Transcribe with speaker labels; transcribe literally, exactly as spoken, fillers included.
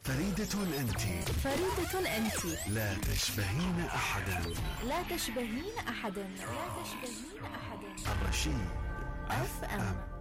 Speaker 1: فريدة أنت
Speaker 2: فريدة أنت
Speaker 1: لا تشبهين أحدا
Speaker 2: لا تشبهين أحدا لا تشبهين أحدا
Speaker 1: الرشيد
Speaker 2: أف أم.